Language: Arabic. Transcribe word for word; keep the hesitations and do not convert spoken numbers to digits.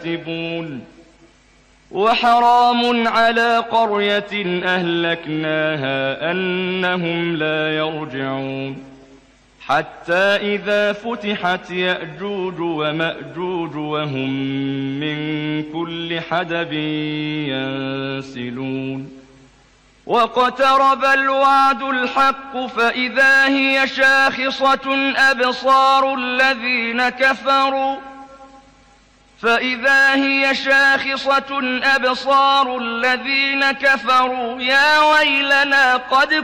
كاتبون وحرام على قرية أهلكناها أنهم لا يرجعون حتى إذا فتحت يأجوج ومأجوج وهم من كل حدب ينسلون واقترب الوعد الحق فإذا هي شاخصة أبصار الذين كفروا فإذا هي شاخصة أبصار الذين كفروا يا ويلنا قد